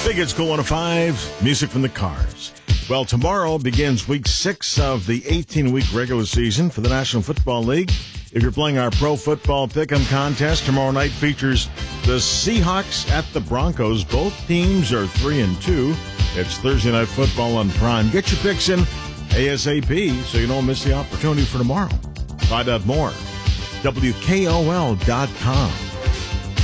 Big Hits Cool 105, music from the Cars. Well, tomorrow begins week 6 of the 18-week regular season for the National Football League. If you're playing our Pro Football Pick'em contest, tomorrow night features the Seahawks at the Broncos. Both teams are 3-2. It's Thursday Night Football on Prime. Get your picks in ASAP so you don't miss the opportunity for tomorrow. Find out more. WKOL.com.